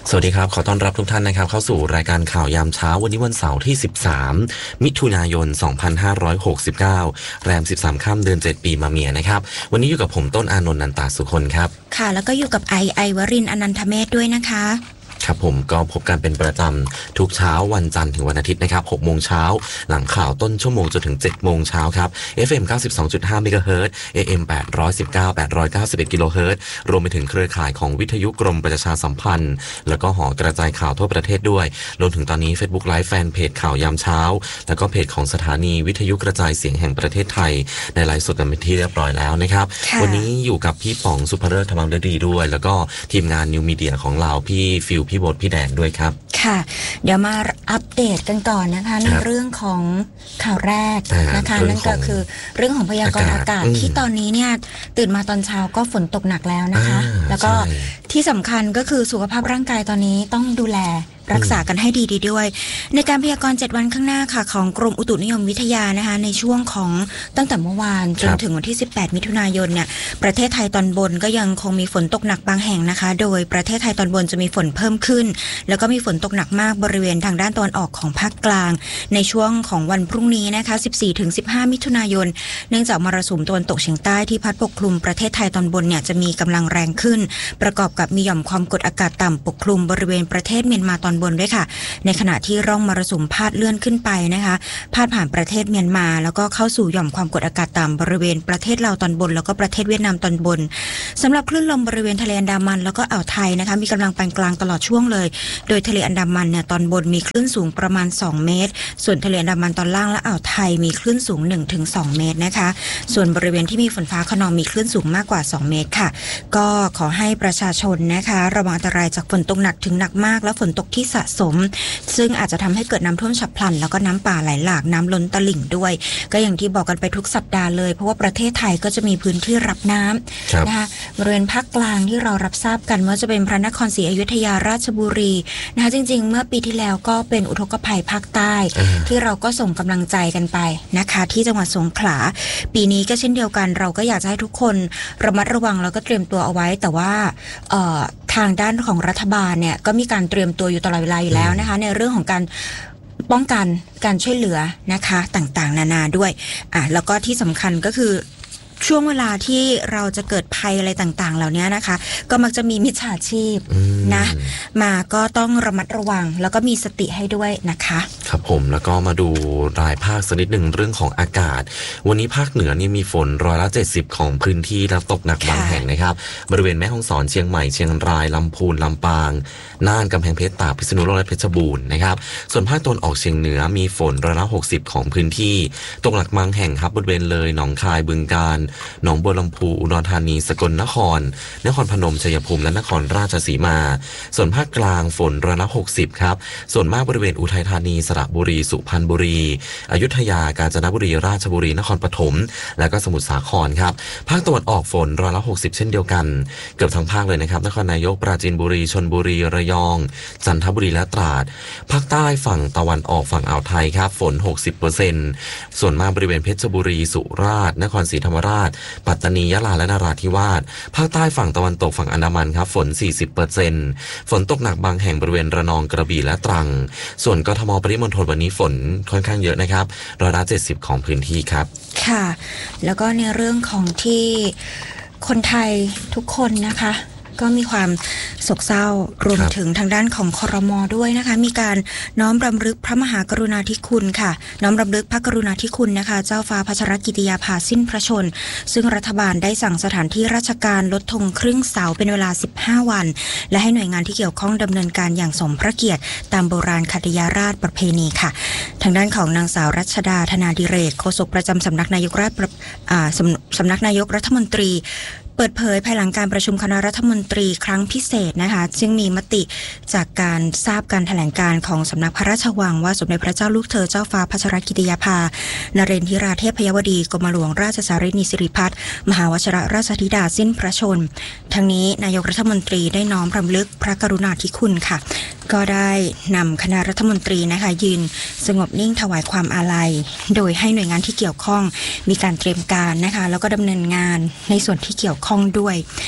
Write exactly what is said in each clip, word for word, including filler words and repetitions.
สวัสดีครับขอต้อนรับทุกท่านนะครับเข้าสู่รายการข่าวยามเช้าวันนี้วันเสาร์ที่สิบสามมิถุนายนสองพันห้าร้อยหกสิบเก้าแรมสิบสามค่ำเดือนเจ็ดปีมะเมียนะครับวันนี้อยู่กับผมต้นอานนท์นันตาสุคนครับค่ะแล้วก็อยู่กับไอไอวรินทร์อนันทเมธด้วยนะคะครับผมก็พบกันเป็นประจำทุกเช้าวันจันทร์ถึงวันอาทิตย์นะครับหกโมงเช้าหลังข่าวต้นชั่วโมงจนถึงเจ็ดโมงเช้าครับ เอฟ เอ็ม เก้าสิบสองจุดห้า เมกะเฮิรตซ์ เอ เอ็ม แปดร้อยสิบเก้า แปดร้อยเก้าสิบเอ็ด กิโลเฮิรตซ์รวมไปถึงเครือข่ายของวิทยุกรมประชาสัมพันธ์แล้วก็หอกระจายข่าวทั่วประเทศด้วยรวมถึงตอนนี้ Facebook Live แฟนเพจข่าวยามเช้าแล้วก็เพจของสถานีวิทยุกระจายเสียงแห่งประเทศไทยในไลฟ์สดกันเป็นที่เรียบร้อยแล้วนะครับวันนี้อยู่กับพี่ป๋องสุภเริศธรรมฤดีด้วยแล้วก็ทีมงานนิวมีเดียของเราพี่ฟิลพี่บดพี่แดงด้วยครับค่ะเดี๋ยวมาอัปเดตกันก่อนนะคะในเรื่องของข่าวแรกนะคะนั่นก็คือเรื่องของพยากรณ์อากาศที่ตอนนี้เนี่ยตื่นมาตอนเช้าก็ฝนตกหนักแล้วนะคะแล้วก็ที่สำคัญก็คือสุขภาพร่างกายตอนนี้ต้องดูแลรักษากันให้ดีๆด้วยในการพยากรณ์เจ็ดวันข้างหน้าค่ะของกรมอุตุนิยมวิทยานะคะในช่วงของตั้งแต่เมื่อวานจนถึงวันที่สิบแปดมิถุนายนเนี่ยประเทศไทยตอนบนก็ยังคงมีฝนตกหนักบางแห่งนะคะโดยประเทศไทยตอนบนจะมีฝนเพิ่มขึ้นแล้วก็มีฝนตกหนักมากบริเวณทางด้านตะวันออกของภาคกลางในช่วงของวันพรุ่งนี้นะคะ สิบสี่ถึงสิบห้า มิถุนายนเนื่องจากมรสุมตะวันตกเฉียงใต้ที่พัดปกคลุมประเทศไทยตอนบนเนี่ยจะมีกำลังแรงขึ้นประกอบกับมีหย่อมความกดอากาศต่ำปกคลุมบริเวณประเทศเมียนมาตอนบนด้วยค่ะในขณะที่ร่องมรสุมพาดเลื่อนขึ้นไปนะคะพาดผ่านประเทศเมียนมาแล้วก็เข้าสู่หย่อมความกดอากาศต่ำบริเวณประเทศลาวตอนบนแล้วก็ประเทศเวียดนามตอนบนสำหรับคลื่นลมบริเวณทะเลอันดามันแล้วก็อ่าวไทยนะคะมีกำลังปานกลางตลอดช่วงเลยโดยทะเลอันดามันเนี่ยตอนบนมีคลื่นสูงประมาณสองเมตรส่วนทะเลอันดามันตอนล่างและอ่าวไทยมีคลื่นสูง หนึ่งถึงสอง เมตรนะคะส่วนบริเวณที่มีฝนฟ้าคะนองมีคลื่นสูงมากกว่าสองเมตรค่ะก็ขอให้ประชาชนนะคะระวังอันตรายจากฝนตกหนักถึงหนักมากและฝนตกที่สะสมซึ่งอาจจะทำให้เกิดน้ำท่วมฉับพลันแล้วก็น้ำป่าไหลหลากน้ำล้นตลิ่งด้วยก็อย่างที่บอกกันไปทุกสัปดาห์เลยเพราะว่าประเทศไทยก็จะมีพื้นที่รับน้ำนะคะบริเวณภาคกลางที่เรารับทราบกันว่าจะเป็นพระนครศรีอยุธยาราชบุรีนะคะจริงๆเมื่อปีที่แล้วก็เป็นอุทกภัยภาคใต้ที่เราก็ส่งกำลังใจกันไปนะคะที่จังหวัดสงขลาปีนี้ก็เช่นเดียวกันเราก็อยากจะให้ทุกคนระมัดระวังแล้วก็เตรียมตัวเอาไว้แต่ว่าทางด้านของรัฐบาลเนี่ยก็มีการเตรียมตัวอยู่ตลอดเวลาอยู่แล้วนะคะในเรื่องของการป้องกันการช่วยเหลือนะคะต่างๆนานาด้วยอ่ะแล้วก็ที่สำคัญก็คือช่วงเวลาที่เราจะเกิดภัยอะไรต่างๆเหล่านี้นะคะก็มักจะมีมิจฉาชีพนะมาก็ต้องระมัดระวังแล้วก็มีสติให้ด้วยนะคะครับผมแล้วก็มาดูรายภาคสักนิดหนึ่งเรื่องของอากาศวันนี้ภาคเหนือนี่มีฝนร้อยละเจ็ดสิบของพื้นที่และตกหนักบางแห่งนะครับบริเวณแม่ฮ่องสอนเชียงใหม่เชียงรายลำพูนลำปางน่านกำแพงเพชรตากพิษณุโลกและเพชรบูรณ์นะครับส่วนภาคตะวันออกเฉียงเหนือมีฝนร้อยละหกสิบของพื้นที่ตกหนักบางแห่งครับบริเวณเลยหนองคายบึงกาฬหนองบัวลำพูอุดรธานีสกลนครนครพนมชัยภูมิและนครราชสีมาส่วนภาคกลางฝนร้อยละหกสิบครับส่วนมากบริเวณอุทัยธานีสระบุรีสุพรรณบุรีอยุธยากาญจนบุรีราชบุรีนครปฐมและก็สมุทรสาครครับภาคตะวันออกฝนร้อยละหกสิบเช่นเดียวกันเกือบทั้งภาคเลยนะครับนครนายกปราจีนบุรีชลบุรีระยองจันทบุรีและตราดภาคใต้ฝั่งตะวันออกฝั่งอ่าวไทยครับฝน หกสิบเปอร์เซ็นต์ ส่วนมากบริเวณเพชรบุรีสุราษฎร์นครศรีธรรมราชปัตตานียะลาและนราธิวาสภาคใต้ฝั่งตะวันตกฝั่งอันดามันครับฝน สี่สิบเปอร์เซ็นต์ ฝนตกหนักบางแห่งบริเวณระนองกระบี่และตรังส่วนกทมปริมณฑลวันนี้ฝนค่อนข้างเยอะนะครับร้อยละเจ็ดสิบของพื้นที่ครับค่ะแล้วก็ในเรื่องของที่คนไทยทุกคนนะคะก็มีความโศกเศร้ารวมถึงทางด้านของครม.ด้วยนะคะมีการน้อมรำลึกพระมหากรุณาธิคุณค่ะน้อมรำลึกพระกรุณาธิคุณนะคะเจ้าฟ้าพัชรกิติยาภาสิ้นพระชนซึ่งรัฐบาลได้สั่งสถานที่ราชการลดธงครึ่งเสาเป็นเวลาสิบห้าวันและให้หน่วยงานที่เกี่ยวข้องดำเนินการอย่างสมพระเกียรติตามโบราณคติยาราชประเพณีค่ะทางด้านของนางสาวรัชดาธนาดิเรกโฆษกประจำสำนักนายกรัฐสำนักนายกรัฐมนตรีเปิดเผยภายหลังการประชุมคณะรัฐมนตรีครั้งพิเศษนะคะซึ่งมีมติจากการทราบการแถลงการของสำนักพระราชวังว่าสมเด็จพระเจ้าลูกเธอเจ้าฟ้าพัชรกิติยาภานเรนทิราเทพยวดีกรมหลวงราชสารินีสิริพัฒน์มหาวชิรราชธิดาสิ้นพระชนม์ทั้งนี้นายกรัฐมนตรีได้น้อมรำลึกพระกรุณาธิคุณค่ะก็ได้นำคณะรัฐมนตรีนะคะยืนสงบนิ่งถวายความอาลัยโดยให้หน่วยงานที่เกี่ยวข้องมีการเตรียมการนะคะแล้วก็ดำเนินงานในส่วนที่เกี่ยวข้องด้วย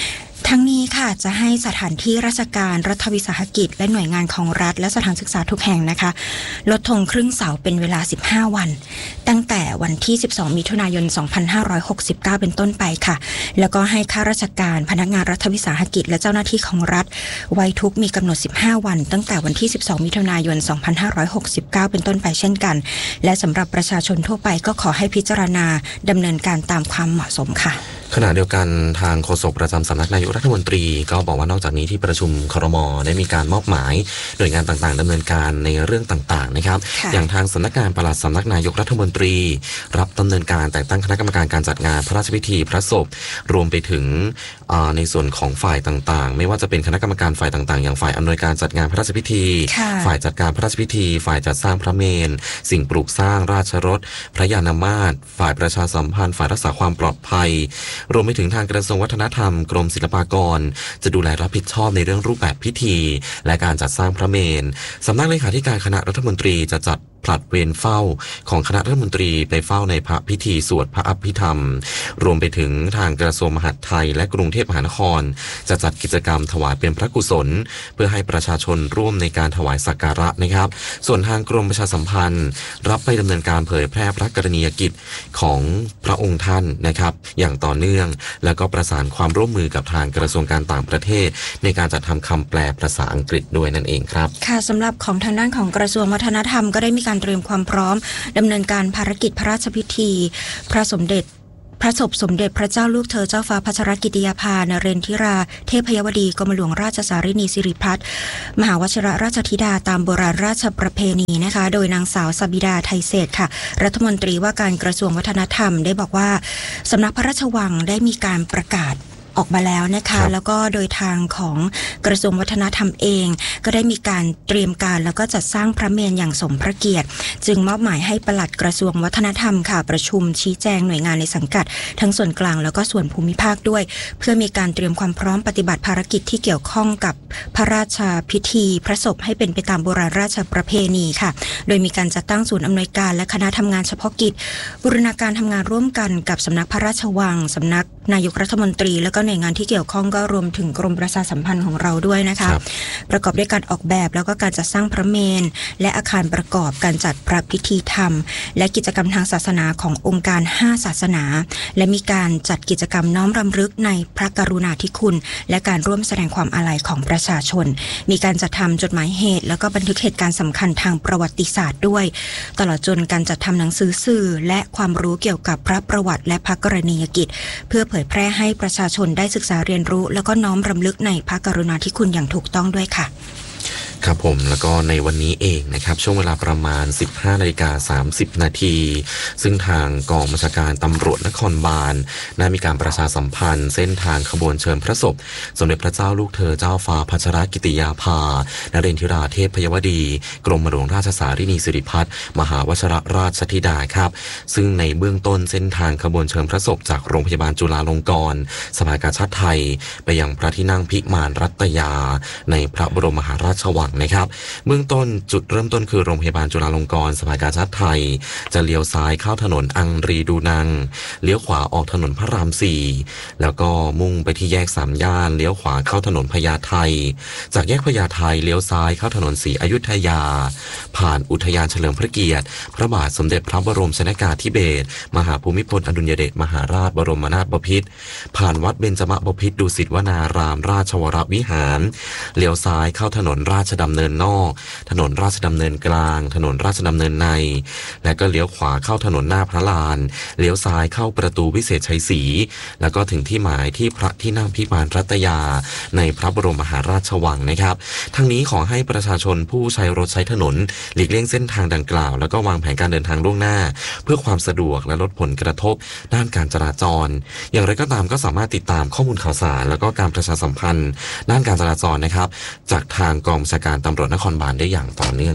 ทั้งนี้ค่ะจะให้สถานที่ราชการรัฐวิสาหกิจและหน่วยงานของรัฐและสถานศึกษาทุกแห่งนะคะลดธงครึ่งเสาเป็นเวลาสิบห้าวันตั้งแต่วันที่สิบสองมิถุนายนสองพันห้าร้อยหกสิบเก้าเป็นต้นไปค่ะแล้วก็ให้ข้าราชการพนักงานรัฐวิสาหกิจและเจ้าหน้าที่ของรัฐไว้ทุกข์มีกำหนดสิบห้าวันตั้งแต่วันที่สิบสองมิถุนายนสองพันห้าร้อยหกสิบเก้าเป็นต้นไปเช่นกันและสำหรับประชาชนทั่วไปก็ขอให้พิจารณาดำเนินการตามความเหมาะสมค่ะขณะเดียวกันทางโฆษกประจำสำนักนายกรัฐมนตรีก็บอกว่านอกจากนี้ที่ประชุมครม.ได้มีการมอบหมายหน่วยงานต่างๆดำเนินการในเรื่องต่างๆนะครับอย่างทางสำนักงานปลัดสำนักนายกรัฐมนตรีรับดำเนินการแต่งตั้งคณะกรรมการการจัดงานพระราชพิธีพระศพรวมไปถึงในส่วนของฝ่ายต่างๆไม่ว่าจะเป็นคณะกรรมการฝ่ายต่างๆอย่างฝ่ายอำนวยการจัดงานพระราชพิธีฝ่ายจัดการพระราชพิธีฝ่ายจัดสร้างพระเมรุสิ่งปลูกสร้างราชรถพระยานมาตรฝ่ายประชาสัมพันธ์ฝ่ายรักษาความปลอดภัยรวมไปถึงทางกระทรวงวัฒนธรรมกรมศิลปากรจะดูแลรับผิดชอบในเรื่องรูปแบบพิธีและการจัดสร้างพระเมรุสำนักเลขาธิการคณะรัฐมนตรีจะจัดผลัดเวรเฝ้าของคณะรัฐมนตรีไปเฝ้าในพระพิธีสวดพระอภิธรรมรวมไปถึงทางกระทรวงมหาดไทยและกรุงเทพมหานครจะจัดกิจกรรมถวายเป็นพระกุศลเพื่อให้ประชาชนร่วมในการถวายสักการะนะครับส่วนทางกรมประชาสัมพันธ์รับไปดำเนินการเผยแพร่พระกรณียกิจของพระองค์ท่านนะครับอย่างต่อเนื่องแล้วก็ประสานความร่วมมือกับทางกระทรวงการต่างประเทศในการจัดทำคำแปลภาษาอังกฤษด้วยนั่นเองครับค่ะสำหรับของทางด้านของกระทรวงวัฒนธรรมก็ได้มีการเตรียมความพร้อมดำเนินการภารกิจพระราชพิธีพระสมเด็จพระศพสมเด็จพระเจ้าลูกเธอเจ้าฟ้าพัชรกิติยาภานเรนทิราเทพยวดีกรมหลวงราชสารินีสิริพัฒน์มหาวชิรราชธิดาตามโบราณราชประเพณีนะคะโดยนางสาวสบิดาไทยเศษค่ะรัฐมนตรีว่าการกระทรวงวัฒนธรรมได้บอกว่าสำนักพระราชวังได้มีการประกาศออกมาแล้วนะคะแล้วก็โดยทางของกระทรวงวัฒนธรรมเองก็ได้มีการเตรียมการแล้วก็จัดสร้างพระเมรุอย่างสมพระเกียรติจึงมอบหมายให้ปลัดกระทรวงวัฒนธรรมค่ะประชุมชี้แจงหน่วยงานในสังกัดทั้งส่วนกลางแล้วก็ส่วนภูมิภาคด้วยเพื่อมีการเตรียมความพร้อมปฏิบัติภารกิจที่เกี่ยวข้องกับพระราชพิธีพระศพให้เป็นไปตามโบราณราชประเพณีค่ะโดยมีการจัดตั้งศูนย์อำนวยการและคณะทำงานเฉพาะกิจบูรณาการทำงานร่วมกันกับสำนักพระราชวังสำนักนายกรัฐมนตรีแล้วก็หน่วยงานที่เกี่ยวข้องก็รวมถึงกรมประชาสัมพันธ์ของเราด้วยนะคะประกอบด้วยการออกแบบแล้วก็การจัดสร้างพระเมรุและอาคารประกอบการจัดพระพิธีธรรมและกิจกรรมทางศาสนาขององค์การห้าศาสนาและมีการจัดกิจกรรมน้อมรำลึกในพระกรุณาธิคุณและการร่วมแสดงความอาลัยของประชาชนมีการจัดทำจดหมายเหตุแล้วก็บันทึกเหตุการณ์สำคัญทางประวัติศาสตร์ด้วยตลอดจนการจัดทำหนังสือสื่อและความรู้เกี่ยวกับพระประวัติและพระกรณียกิจเพื่อเผยแพร่ให้ประชาชนได้ศึกษาเรียนรู้แล้วก็น้อมรำลึกในพระกรุณาธิคุณอย่างถูกต้องด้วยค่ะครับผมแล้วก็ในวันนี้เองนะครับช่วงเวลาประมาณ สิบห้านาฬิกาสามสิบนาทีซึ่งทางกองบัญชาการตำรวจนครบาลได้มีการประชาสัมพันธ์เส้นทางขบวนเชิญพระศพสมเด็จพระเจ้าลูกเธอเจ้าฟ้าพัชรกิติยาภานเรนทิราเทพยวดีกรมหลวงราชสารินีสิริพัฒน์มหาวชิรราชธิดาครับซึ่งในเบื้องต้นเส้นทางขบวนเชิญพระศพจากโรงพยาบาลจุฬาลงกรณ์สภากาชาติไทยไปยังพระที่นั่งพิมานรัตยาในพระบรมมหาราชวังนะครับเบื้องต้นจุดเริ่มต้นคือโรงพยาบาลจุฬาลงกรณ์สภากาชาติไทยจะเลี้ยวซ้ายเข้าถนนอังรีดูนังเลี้ยวขวาออกถนนพระรามสี่แล้วก็มุ่งไปที่แยกสามย่านเลี้ยวขวาเข้าถนนพญาไทจากแยกพญาไทเลี้ยวซ้ายเข้าถนนศรีอยุธยาผ่านอุทยานเฉลิมพระเกียรติพระบาทสมเด็จพระบรมชนกาธิเบศรมหาภูมิพลอดุลยเดชมหาราชบรมนาถบพิตรผ่านวัดเบญจมบพิตรดุสิตวนารามราชวรวิหารเลี้ยวซ้ายเข้าถนนราชดำเนินนอกถนนราชดำเนินกลางถนนราชดำเนินในและก็เลี้ยวขวาเข้าถนนหน้าพระลานเลี้ยวซ้ายเข้าประตูวิเศษชัยศรีแล้วก็ถึงที่หมายที่พระที่นั่งพิมานรัตยาในพระบรมมหาราชวังนะครับทั้งนี้ขอให้ประชาชนผู้ใช้รถใช้ถนนหลีกเลี่ยงเส้นทางดังกล่าวแล้วก็วางแผนการเดินทางล่วงหน้าเพื่อความสะดวกและลดผลกระทบด้านการจราจรอย่างไรก็ตามก็สามารถติดตามข้อมูลข่าวสารแล้วก็การประชาสัมพันธ์ด้านการจราจรนะครับจากทางกองบัญชาการตำรวจนครบาลได้อย่างต่อเนื่องครับ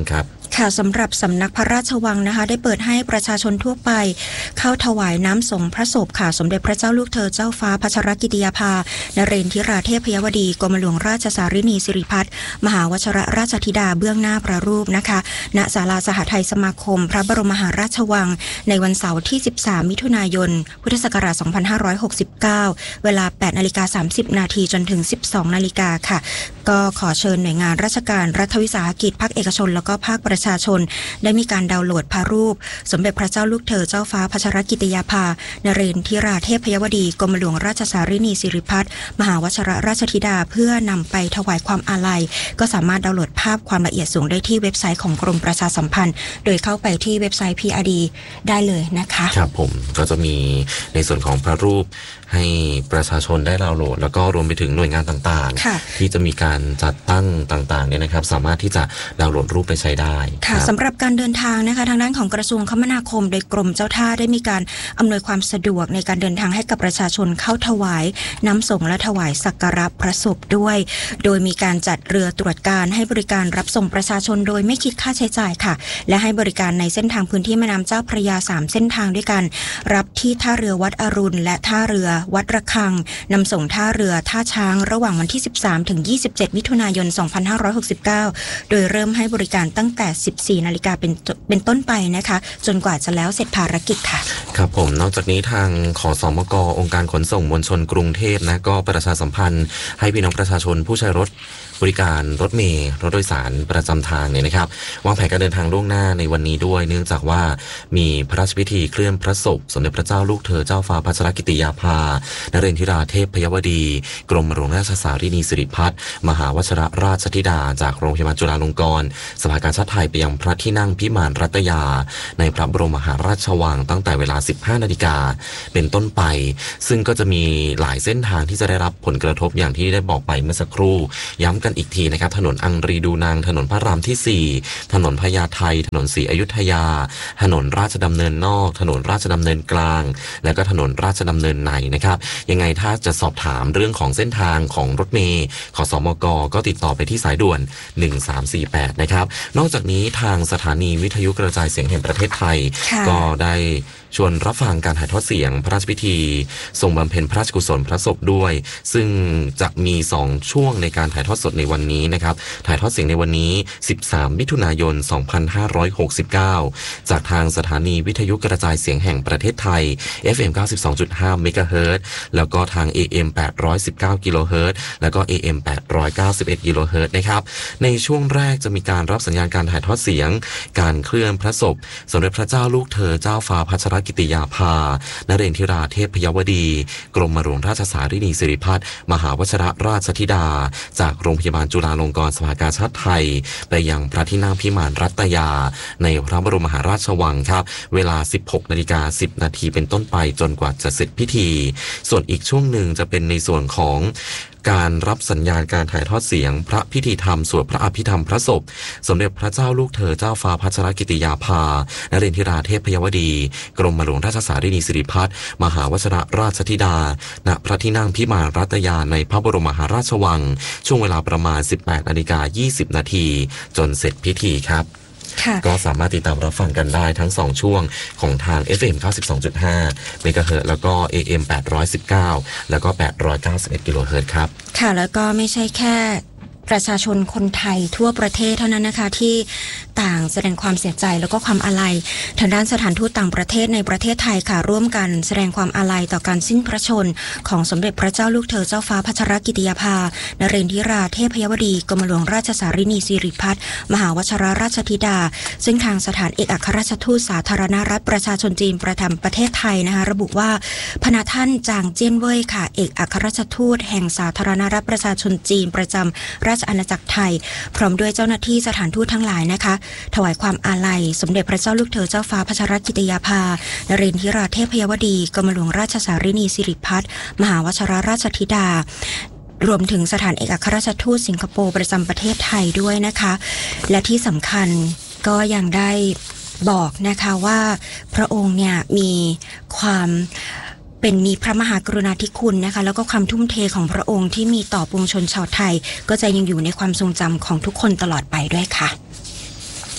ค่ะสำหรับสำนักพระราชวังนะคะได้เปิดให้ประชาชนทั่วไปเข้าถวายน้ำสงพระศพค่ะสมเด็จพระเจ้าลูกเธอเจ้าฟ้าพัชรกิติยาภานเรนทิราเทพยวดีกรมหลวงราชสารินีสิริพัฒน์มหาวชรราชธิดาเบื้องหน้าพระรูปนะคะณศาลาสหทัยสมาคมพระบรมมหาราชวังในวันเสาร์ที่สิบสามมิถุนายนพุทธศักราชสองพันห้าร้อยหกสิบเก้าเวลา แปดนาฬิกาสามสิบนาทีจนถึง สิบสองนาฬิกาค่ะก็ขอเชิญหน่วยงานราชการรัฐวิสาหกิจภาคเอกชนแล้วก็ภาคประชาชนได้มีการดาวน์โหลดพระรูปสมเด็จพระเจ้าลูกเธอเจ้าฟ้าพัชรกิติยาภานเรนทิราเทพยวดีกรมหลวงราชสารินีสิริพัฒน์มหาวชรราชธิดาเพื่อนำไปถวายความอาลัยก็สามารถดาวน์โหลดภาพความละเอียดสูงได้ที่เว็บไซต์ของกรมประชาสัมพันธ์โดยเข้าไปที่เว็บไซต์ พี อาร์ ดี ได้เลยนะคะครับผมก็จะมีในส่วนของพระรูปให้ประชาชนได้ดาวน์โหลดแล้วก็รวมไปถึงหน่วยงานต่างๆที่จะมีการจัดตั้งต่างๆเนี่ยนะครับสามารถที่จะดาวน์โหลดรูปไปใช้ได้ค่ะสำหรับการเดินทางนะคะทางด้านของกระทรวงคมนาคมโดยกรมเจ้าท่าได้มีการอำนวยความสะดวกในการเดินทางให้กับประชาชนเข้าถวายน้ำสงและถวายสักการะพระศพด้วยโดยมีการจัดเรือตรวจการให้บริการรับส่งประชาชนโดยไม่คิดค่าใช้จ่ายค่ะและให้บริการในเส้นทางพื้นที่แม่น้ำเจ้าพระยาสามเส้นทางด้วยกันรับที่ท่าเรือวัดอรุณและท่าเรือวัดระฆังนำส่งท่าเรือท่าช้างระหว่างวันที่สิบสามถึงยี่สิบเจ็ดมิถุนายนสองพันห้าร้อยหกสิบเก้าโดยเริ่มให้บริการตั้งแต่สิบสี่นาฬิกาเป็นเป็นต้นไปนะคะจนกว่าจะแล้วเสร็จภารกิจค่ะครับผมนอกจากนี้ทางขสมกองค์การขนส่งมวลชนกรุงเทพนะก็ประชาสัมพันธ์ให้พี่น้องประชาชนผู้ใช้รถบริการรถเมล์รถโดยสารประจำทางเนี่ยนะครับวางแผนการเดินทางล่วงหน้าในวันนี้ด้วยเนื่องจากว่ามีพระราชพิธีเคลื่อนพระศพสมเด็จพระเจ้าลูกเธอเจ้าฟ้าพัชรกิติยาภานเรนทิราเทพยวดีกรมหลวงราชสารินีสิริพัฒน์มหาวชรราชธิดาจากโรงพยาบาลจุฬาลงกรณ์สภากาชาดไทยไปยังพระที่นั่งพิมานรัตยาในพระบรมมหาราชวังตั้งแต่เวลา สิบห้านาฬิกาเป็นต้นไปซึ่งก็จะมีหลายเส้นทางที่จะได้รับผลกระทบอย่างที่ได้บอกไปเมื่อสักครู่ย้ำกันอีกทีนะครับถนนอังรีดูนางถนนพระรามที่สี่ถนนพญาไทถนนศรีอยุธยาถนนราชดำเนินนอกถนนราชดำเนินกลางและก็ถนนราชดำเนินในนะครับยังไงถ้าจะสอบถามเรื่องของเส้นทางของรถเมล์ขสมกก็ติดต่อไปที่สายด่วนหนึ่งสามสี่แปดนะครับนอกจากนี้ทางสถานีวิทยุกระจายเสียงแห่งประเทศไทยก็ได้ชวนรับฟังการถ่ายทอดเสียงพระราชพิธีทรงบำเพ็ญพระราชกุศลพระศพด้วยซึ่งจะมีสองช่วงในการถ่ายทอดสดในวันนี้นะครับถ่ายทอดเสียงในวันนี้สิบสามมิถุนายนสองพันห้าร้อยหกสิบเก้าจากทางสถานีวิทยุกระจายเสียงแห่งประเทศไทย เอฟ เอ็ม เก้าสิบสองจุดห้า เมกะเฮิรตซ์แล้วก็ทาง เอ เอ็ม แปดร้อยสิบเก้า กิโลเฮิรตซ์แล้วก็ เอ เอ็ม แปดร้อยเก้าสิบเอ็ด กิโลเฮิรตซ์นะครับในช่วงแรกจะมีการรับสัญญาณการถ่ายทอดเสียงการเคลื่อนพระศพสมเด็จพระเจ้าลูกเธอเจ้าฟ้าพัชรกิติยาภานเรนทิราเทพยวดีกรมหลวงราชสารินีสิริพัฒน์มหาวชรราชธิดาจากโรงพยาบาลจุฬาลงกรณ์สภากาชาดไทยไปยังพระที่นั่งพิมานรัตยาในพระบรมมหาราชวังครับเวลา สิบหกนาฬิกาสิบนาทีเป็นต้นไปจนกว่าจะเสร็จพิธีส่วนอีกช่วงหนึ่งจะเป็นในส่วนของการรับสัญญาณการถ่ายทอดเสียงพระพิธีธรรมสวดพระอภิธรรมพระศพสมเด็จพระเจ้าลูกเธอเจ้าฟ้าพัชรกิติยาภานเรนทิราเทพยวดีกรมหลวงราชสารินีสิริพัฒน์มหาวชรราชธิดาณพระที่นั่งพิมานรัตยาในพระบรมมหาราชวังช่วงเวลาประมาณ สิบแปดนาฬิกายี่สิบนาทีจนเสร็จพิธีครับก็สามารถติดตามรับฟังกันได้ทั้งสองช่วงของทาง เอฟ เอ็ม เก้าสิบสองจุดห้า เมกะเฮิรตซ์แล้วก็ เอ เอ็ม แปดร้อยสิบเก้าแล้วก็แปดร้อยเก้าสิบเอ็ดกิโลเฮิรตซ์ครับค่ะแล้วก็ไม่ใช่แค่ประชาชนคนไทยทั่วประเทศเท่านั้นนะคะที่ต่างแสดงความเสียใจแล้วก็ความอาลัยทางด้านสถานทูตต่างประเทศในประเทศไทยค่ะร่วมกันแสดงความอาลัยต่อการสิ้นพระชนของสมเด็จพระเจ้าลูกเธอเจ้าฟ้าพัชรกิติยาภานเรนทิราเทพยวดีกรมหลวงราชสารินีสิริพัฒน์มหาวชรราชธิดาซึ่งทางสถานเอกอัครราชทูตสาธารณรัฐประชาชนจีนประจำประเทศไทยนะคะระบุว่าพระท่านจางเจี้ยนเว่ยค่ะเอกอัครราชทูตแห่งสาธารณรัฐประชาชนจีนประจำราชอาณาจักรไทยพร้อมด้วยเจ้าหน้าที่สถานทูตทั้งหลายนะคะถวายความอาลัยสมเด็จพระเจ้าลูกเธอเจ้าฟ้าพัชรกิติยาภานเรนทิราเทพยวดีกรมหลวงราชสารินีสิริพัฒน์มหาวชรราชธิดารวมถึงสถานเอกอัครราชทูตสิงคโปร์ประจำประเทศไทยด้วยนะคะและที่สำคัญก็ยังได้บอกนะคะว่าพระองค์เนี่ยมีความเป็นมีพระมหากรุณาธิคุณนะคะแล้วก็ความทุ่มเทของพระองค์ที่มีต่อปวงชนชาวไทยก็จะยังอยู่ในความทรงจำของทุกคนตลอดไปด้วยค่ะ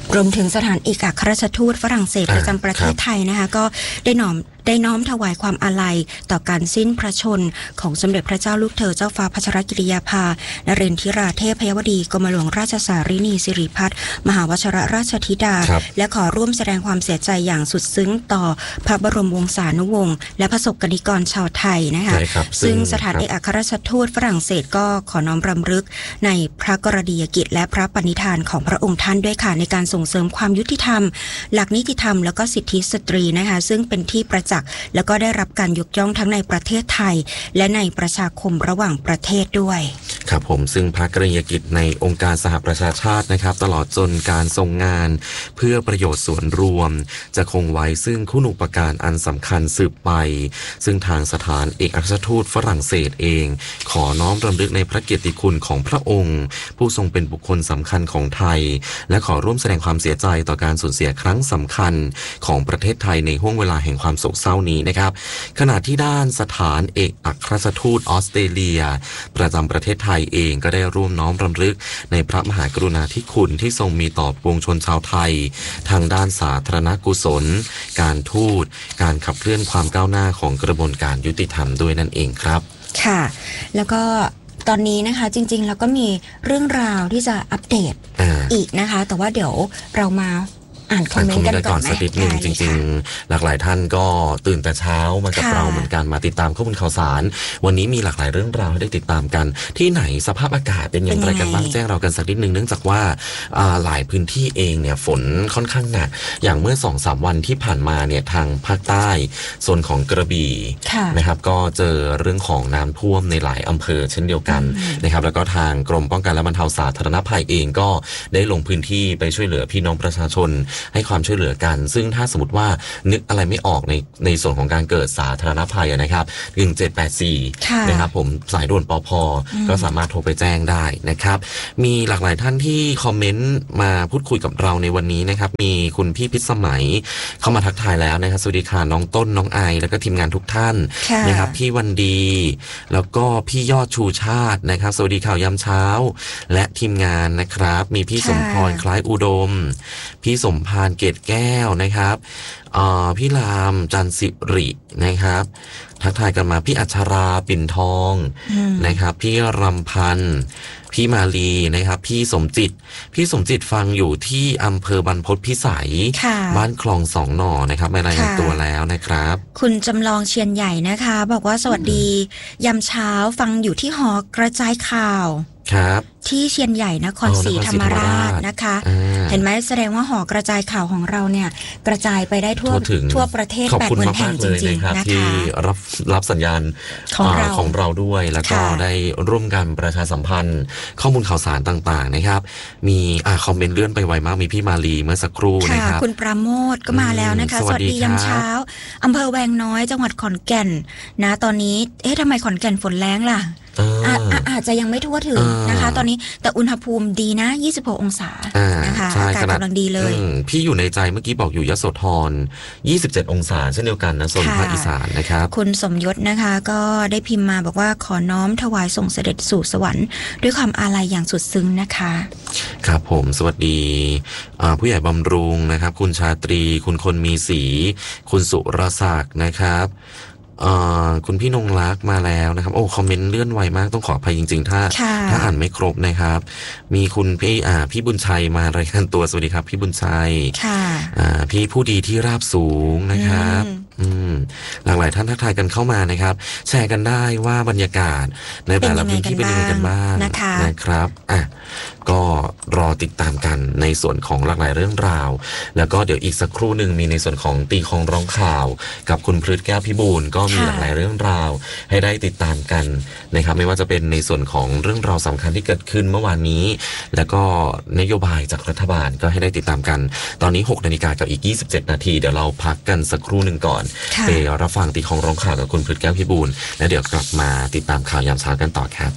รวมถึงสถานเอกอัครราชทูตฝรั่งเศสประจำประเทศไทยนะคะก็ได้น้อมได้น้อมถวายความอาลัยต่อการสิ้นพระชนของสมเด็จพระเจ้าลูกเธอเจ้าฟ้าพัชรกิติยาภานเรนทิราเทพยวดีกรมหลวงราชสารินีสิริพัฒน์มหาวชิรราชธิดาและขอร่วมแสดงความเสียใจอย่างสุดซึ้งต่อพระบรมวงศานุวงศ์และประสบกนิกรชาวไทยนะคะซึ่งสถานเอกอัครราชทูตฝรั่งเศสก็ขอน้อมรำลึกในพระกรณียกิจและพระปณิธานของพระองค์ท่านด้วยค่ะในการส่งเสริมความยุติธรรมหลักนิติธรรมแล้วก็สิทธิสตรีนะคะซึ่งเป็นที่ประจักษ์แล้วก็ได้รับการยกย่องทั้งในประเทศไทยและในประชาคมระหว่างประเทศด้วยครับผมซึ่งพระกรณียกิจในองค์การสหประชาชาตินะครับตลอดจนการทรงงานเพื่อประโยชน์ส่วนรวมจะคงไว้ซึ่งคุณูปการอันสำคัญสืบไปซึ่งทางสถานเอกอัครราชทูตฝรั่งเศสเองขอน้อมรำลึกในพระเกียรติคุณของพระองค์ผู้ทรงเป็นบุคคลสำคัญของไทยและขอร่วมแสดงความเสียใจต่อการสูญเสียครั้งสำคัญของประเทศไทยในห้วงเวลาแห่งความโศกเศร้านี้นะครับขณะที่ด้านสถานเอกอัครราชทูตออสเตรเลียประจำประเทศไทยเองก็ได้ร่วมน้อมรำลึกในพระมหากรุณาธิคุณที่ทรงมีต่อปวงชนชาวไทยทางด้านสาธารณกุศลการทูตการขับเคลื่อนความก้าวหน้าของกระบวนการยุติธรรมด้วยนั่นเองครับค่ะแล้วก็ตอนนี้นะคะจริงๆแล้วก็มีเรื่องราวที่จะอัปเดต อ, อีกนะคะแต่ว่าเดี๋ยวเรามาอ่านคอมเมนต์กันก่อนสักนิดนึงจริงๆหลากหลายท่านก็ตื่นแต่เช้ามากับเราเหมือนกันมาติดตามข้อมูลข่าวสารวันนี้มีหลากหลายเรื่องราวให้ได้ติดตามกันที่ไหนสภาพอากาศเป็นอย่างไรกันบ้างแจ้งเรากันสักนิดนึงเนื่องจากว่าหลายพื้นที่เองเนี่ยฝนค่อนข้างหนักอย่างเมื่อ สองสาม วันที่ผ่านมาเนี่ยทางภาคใต้โซนของกระบี่นะครับก็เจอเรื่องของน้ำท่วมในหลายอำเภอเช่นเดียวกันนะครับแล้วก็ทางกรมป้องกันและบรรเทาสาธารณภัยเองก็ได้ลงพื้นที่ไปช่วยเหลือพี่น้องประชาชนให้ความช่วยเหลือกันซึ่งถ้าสมมติว่านึกอะไรไม่ออกในในส่วนของการเกิดสาธารณภัยนะครับหนึ่งเจ็ดแปดสี่นะครับผมสายด่วนปภ.ก็สามารถโทรไปแจ้งได้นะครับมีหลากหลายท่านที่คอมเมนต์มาพูดคุยกับเราในวันนี้นะครับมีคุณพี่พิษสมัยเข้ามาทักทายแล้วนะครับสวัสดีค่ะน้องต้นน้องไอแล้วก็ทีมงานทุกท่านนะครับพี่วันดีแล้วก็พี่ยอดชูชาตินะครับสวัสดีข่าวยามเช้าและทีมงานนะครับมีพี่สมพรคล้ายอุดมพี่สมพานเกตแก้วนะครับพี่รามจันสิรินะครับทักทายกันมาพี่อัชราปิ่นทองนะครับพี่รำพันธ์พี่มาลีนะครับพี่สมจิตพี่สมจิตฟังอยู่ที่อำเภอบรรพตพิสัยบ้านคลองสองหน่อนะครับไม่รายงานตัวแล้วนะครับคุณจำลองเชียนใหญ่นะคะบอกว่าสวัสดียามเช้าฟังอยู่ที่หอกระจายข่าวครับที่เชียนใหญ่นครศรีธรรมราชนะคะเห็นไหมแสดงว่าหอกระจายข่าวของเราเนี่ยกระจายไปได้ทั่วทั่วประเทศแปดหมื่นแห่งจริงๆนะคะที่รับรับสัญญาณของเราของเราด้วยแล้วก็ได้ร่วมกันประชาสัมพันธ์ข้อมูลข่าวสารต่างๆนะครับมีอ่าคอมเมนต์เลื่อนไปไวมากมีพี่มาลีเมื่อสักครู่นะครับคุณปราโมทก็มาแล้วนะคะสวัสดียามเช้าอำเภอแวงน้อยจังหวัดขอนแก่นนะตอนนี้เอ๊ะทำไมขอนแก่นฝนแรงล่ะอาจจะยังไม่ทั่วถึงนะคะตอนนี้แต่อุณหภูมิดีนะยี่สิบหกองศานะคะอากาศกำลังดีเลยพี่อยู่ในใจเมื่อกี้บอกอยู่ยโสธรยี่สิบเจ็ดองศาเช่นเดียวกันนะโซนภาคอีสานนะครับคุณสมยศนะคะก็ได้พิมพ์มาบอกว่าขอน้อมถวายส่งเสด็จสู่สวรรค์ด้วยความอาลัยอย่างสุดซึ้งนะคะครับผมสวัสดีผู้ใหญ่บำรุงนะครับคุณชาตรีคุณคนมีสีคุณสุรศักดิ์นะครับคุณพี่นงรักมาแล้วนะครับโอ้คอมเมนต์เลื่อนไวมากต้องขออภัยจริงๆถ้าถ้าอ่านไม่ครบนะครับมีคุณพี่อ่าพี่บุญชัยมารายงานตัวสวัสดีครับพี่บุญชัยค่ะอ่าพี่ผู้ดีที่ราบสูงนะครับอืมหลากหลายท่านทักทายกันเข้ามานะครับแชร์กันได้ว่าบรรยากาศในแต่ละพื้นที่เป็นยังไงกันบ้างนะครับอ่ะก็รอติดตามกันในส่วนของหลากหลายเรื่องราวแล้วก็เดี๋ยวอีกสักครู่หนึ่งมีในส่วนของตีคองร้องข่าวกับคุณพฤทธิ์แก้วพิบูลก็มีหลากหลายเรื่องราวให้ได้ติดตามกันนะครับไม่ว่าจะเป็นในส่วนของเรื่องราวสำคัญที่เกิดขึ้นเมื่อวานนี้แล้วก็นโยบายจากรัฐบาลก็ให้ได้ติดตามกันตอนนี้หกนาฬิกากับอีกยี่สิบเจ็ดนาทีเดี๋ยวเราพักกันสักครู่หนึ่งก่อนไปรับฟังตีคองร้องข่าวกับคุณพฤทธิ์แก้วพิบูลแล้วเดี๋ยวกลับมาติดตามข่าวยามเช้ากันต่อครับ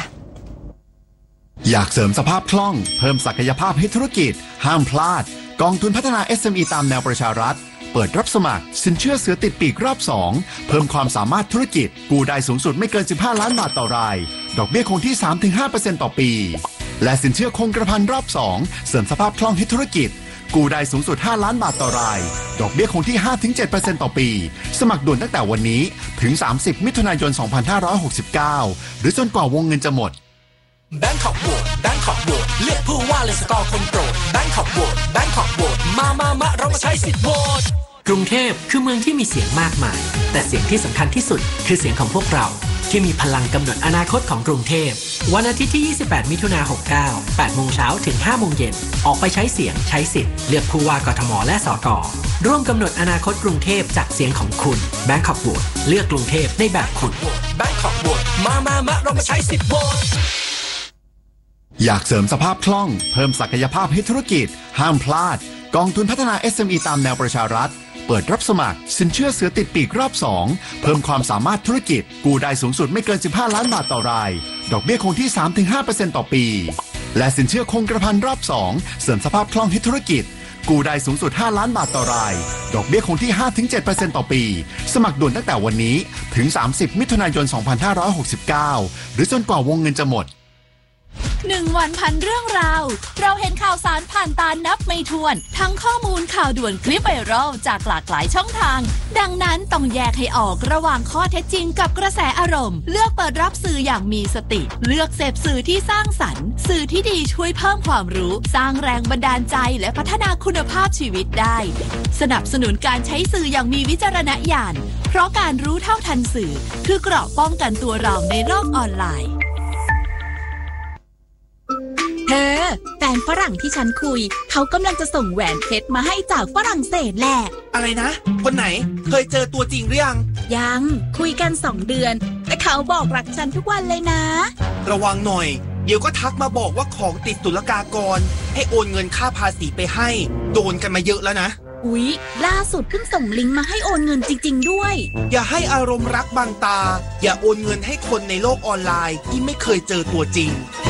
อยากเสริมสภาพคล่องเพิ่มศักยภาพให้ธุรกิจห้ามพลาดกองทุนพัฒนา เอส เอ็ม อี ตามแนวประชารัฐเปิดรับสมัครสินเชื่อเสือติดปีกรอบสองเพิ่มความสามารถธุรกิจกู้ได้สูงสุดไม่เกินสิบห้าล้านบาทต่อรายดอกเบี้ยคงที่ สามถึงห้าเปอร์เซ็นต์ ต่อปีและสินเชื่อคงกระพันรอบสองเสริมสภาพคล่องให้ธุรกิจกู้ได้สูงสุดห้าล้านบาทต่อรายดอกเบี้ยคงที่ ห้าถึงเจ็ดเปอร์เซ็นต์ ต่อปีสมัครด่วนตั้งแต่วันนี้ถึงสามสิบมิถุนายนสองพันห้าร้อยหกสิบเก้าหรือจนกว่าวงเงินจะหมด Bangkok โหวต Bangkok โหวตเลือกผู้ว่าเลยสกอร์คนโปรด Bangkok โหวต Bangkok โหวตมามามาเรามาใช้สิทธิ์โหวตกรุงเทพคือเมืองที่มีเสียงมากมายแต่เสียงที่สำคัญที่สุดคือเสียงของพวกเราที่มีพลังกำหนดอนาคตของกรุงเทพวันอาทิตย์ที่ยี่สิบแปดมิถุนายนหกเก้า แปดโมงเช้าถึงห้าโมงเย็นออกไปใช้เสียงใช้สิทธิ์เลือกผู้ว่ากทมและสกร่วมกำหนดอนาคตกรุงเทพจากเสียงของคุณ Bangkok โหวตเลือกกรุงเทพในแบบคุณ Bangkok โหวตมามามาเรามาใช้สิทธิ์โหวตอยากเสริมสภาพคล่องเพิ่มศักยภาพให้ธุรกิจห้ามพลาดกองทุนพัฒนา เอส เอ็ม อี ตามแนวประชารัฐเปิดรับสมัครสินเชื่อเสือติดปีกรอบสองเพิ่มความสามารถธุรกิจกู้ได้สูงสุดไม่เกินสิบห้าล้านบาทต่อรายดอกเบี้ยคงที่ สามถึงห้าเปอร์เซ็นต์ ต่อปีและสินเชื่อคงกระพันรอบสองเสริมสภาพคล่องให้ธุรกิจกู้ได้สูงสุดห้าล้านบาทต่อรายดอกเบี้ยคงที่ ห้าถึงเจ็ดเปอร์เซ็นต์ ต่อปีสมัครด่วนตั้งแต่วันนี้ถึงสามสิบมิถุนายนสองพันห้าร้อยหกสิบเก้าหรือจนกว่าวงเงินจะหมดหนึ่งวันพันเรื่องราวเราเห็นข่าวสารผ่านตานับไม่ถ้วนทั้งข้อมูลข่าวด่วนคลิปไวรัลจากหลากหลายช่องทางดังนั้นต้องแยกให้ออกระหว่างข้อเท็จจริงกับกระแสอารมณ์เลือกเปิดรับสื่ออย่างมีสติเลือกเสพสื่อที่สร้างสรรค์สื่อที่ดีช่วยเพิ่มความรู้สร้างแรงบันดาลใจและพัฒนาคุณภาพชีวิตได้สนับสนุนการใช้สื่ออย่างมีวิจารณญาณเพราะการรู้เท่าทันสื่อคือเกราะป้องกันตัวเราในโลกออนไลน์เธอแฟนฝรั่งที่ฉันคุยเขากำลังจะส่งแหวนเพชรมาให้จากฝรั่งเศสแหละอะไรนะคนไหนเคยเจอตัวจริงหรือยังยังคุยกันสองเดือนแต่เขาบอกรักฉันทุกวันเลยนะระวังหน่อยเดี๋ยวก็ทักมาบอกว่าของติดศุลกากรให้โอนเงินค่าภาษีไปให้โดนกันมาเยอะแล้วนะอุ๊ยล่าสุดเพิ่งส่งลิงก์มาให้โอนเงินจริงๆด้วยอย่าให้อารมณ์รักบังตาอย่าโอนเงินให้คนในโลกออนไลน์ที่ไม่เคยเจอตัวจริง